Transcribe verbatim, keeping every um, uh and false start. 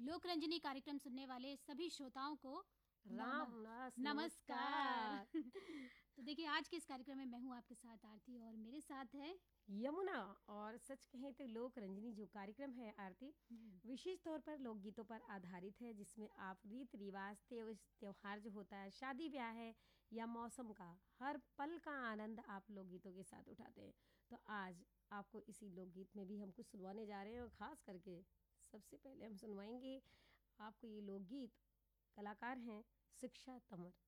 लोक रंजनी कार्यक्रम सुनने वाले सभी श्रोताओं को राम नमस्कार, नमस्कार। तो देखिए, आज के इस कार्यक्रम में मैं हूँ आपके साथ आरती और मेरे साथ है यमुना। और सच कहें तो लोक रंजनी जो कार्यक्रम है आरती, विशेष तौर पर लोकगीतों पर आधारित है, जिसमें आप रीति रिवाज त्योहार जो होता है, शादी ब्याह है या मौसम का हर पल का आनंद आप लोकगीतों के साथ उठाते हैं। तो आज आपको इसी लोकगीत में भी हम कुछ सुनवाने जा रहे हैं और ख़ास करके सबसे पहले हम सुनवाएंगे आपको ये लोकगीत। कलाकार हैं शिक्षा तंवर।